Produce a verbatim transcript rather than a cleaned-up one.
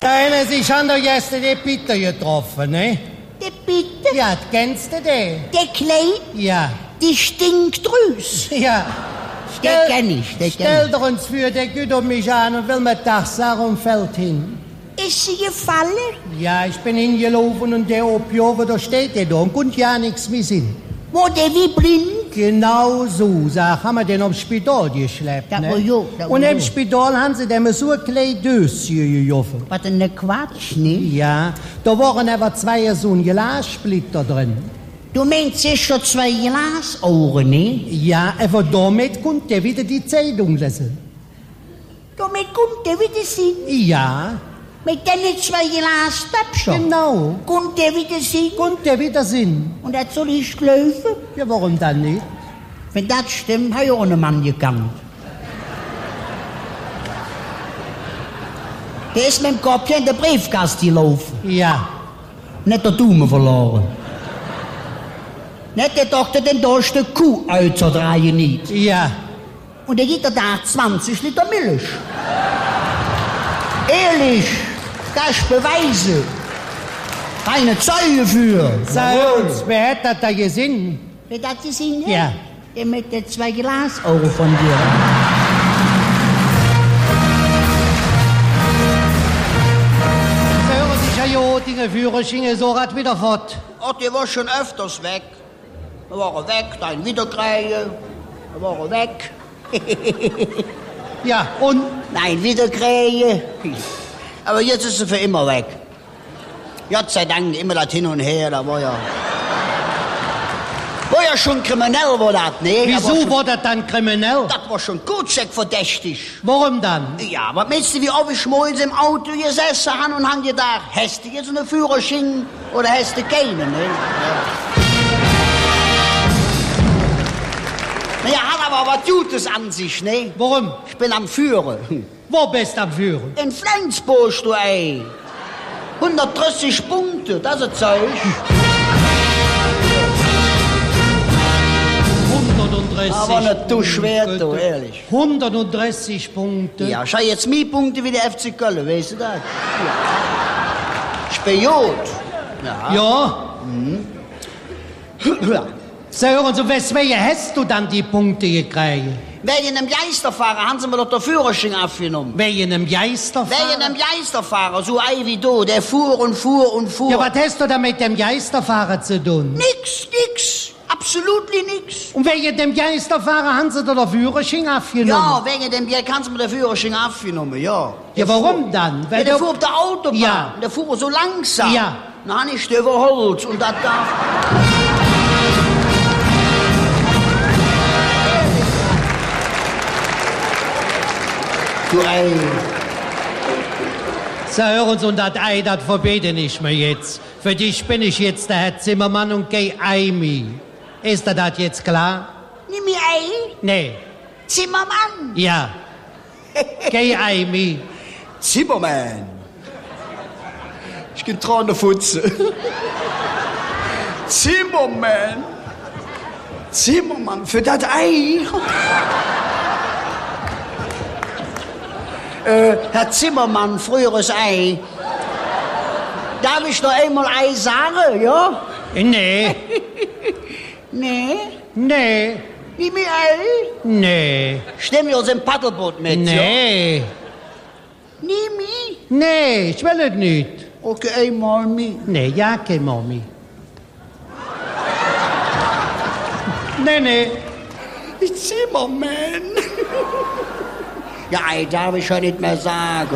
Deine, Sie haben doch gestern den Peter getroffen, ne? Der Peter? Ja, kennst du den? Der Kleid? Ja. Die Stinkdrüs? Ja. Der kenn ich, der kenn Stell ich. doch uns für, der geht um mich an und will mir Tag sagen und fällt hin. Ist sie gefallen? Ja, ich bin hingelaufen und der Opiover, da steht der da und konnte ja nichts mehr sehen. Wo der wie blind? Genau so, sag, haben wir den aufs Spital geschleppt, Da ne? wo jo, da wo Und im jo. Spital haben sie dem so ein kleines Döschen gejoffen. Was denn der Quatsch, ne? Ja, da waren aber zwei so ein Glassplitter drin. Du meinst, es schon zwei Glasohren, ne? Ja, aber damit konnte er wieder die Zeitung lesen. Damit kommt der wieder sehen. Ja, Mit den zwei Glastöpfchen. genau. Kommt der wieder sehen. Konnte er wieder sehen. Und das soll ich glauben? Ja, warum dann nicht? Wenn das stimmt, habe ich auch einen Mann gegangen. Der ist mit dem Kopf in der Briefkasten gelaufen. Ja. Nicht der Daumen verloren. Nicht der Doktor den durch die Kuh auszudrehen nicht. Ja. Und er gibt da zwanzig Liter Milch. Ehrlich, das ist Beweise. Keine Zeuge für. Sag uns, wer hat das da gesehen? Wer das gesehen hat? Ja. Der mit den zwei Glasohren von dir. Sag hören Sie, Herr Jotinger, Führerschein, so rat wieder fort. Ach, der war schon öfters weg. Da war er weg, dann wieder kriegen. Da war er weg. Ja, und? Nein, wieder kriegen. Aber jetzt ist er für immer weg. Gott sei Dank, immer das hin und her, da war ja... War ja schon kriminell, war das, ne? Wieso war das dann kriminell? Das war schon gut verdächtig. Warum dann? Ja, was meinst du, wie oft ich morgens im Auto gesessen habe und haben gedacht, hast du jetzt einen Führerschein oder hast du keinen, ne? Ja. Naja, hat aber was Gutes an sich, ne? Warum? Ich bin am Führen. Wo bist du am Führen? In Flensburg, du ey. hundertdreißig Punkte, das ist Zeug. hundertdreißig Aber nicht zu schwer, Punkte. du, ehrlich. hundertdreißig Punkte. Ja, schau jetzt mehr Punkte wie der F C Köln, weißt du das? Ja. Spion. Ja. Ja. Ja. Sag hören Sie, weswegen hast du dann die Punkte gekriegt? Wegen einem Geisterfahrer haben sie mir doch den Führerschein abgenommen. Wegen einem Geisterfahrer? Wegen einem Geisterfahrer, so ein wie du, der fuhr und fuhr und fuhr. Ja, was hast du da mit dem Geisterfahrer zu tun? Nix, nix. Absolut nix. Und wegen dem Geisterfahrer haben sie dir den Führerschein abgenommen? Ja, wegen dem Geld kannst du mir den Führerschein abgenommen, ja. Ja, warum dann? Ja, Weil der du- fuhr auf der Autobahn. Ja. Der fuhr so langsam. Ja. Na, nicht überholt. Und das darf... Du ey. So, hören Sie, und das Ei, das verbete ich mir jetzt. Für dich bin ich jetzt der Herr Zimmermann und geh Eimi. Ist dir das jetzt klar? Nimm mir ein. Nee. Zimmermann. Ja. Geh Eimi. Zimmermann. Ich bin dran der Futze. Zimmermann. Zimmermann, für das Ei. äh, Herr Zimmermann, früheres Ei. Darf ich noch einmal Ei sagen, ja? Nee. Nee. Nee. Nimm mir Ei. Nee. Stimm mir aus dem Paddelboot mit, ja? Nee. Nimm mich. Nee, ich will es nicht. Okay, einmal mich. Nee, ja, kein Mami. Nee, nee. Zimmermann. Ja, Ei darf ich ja nicht mehr sagen.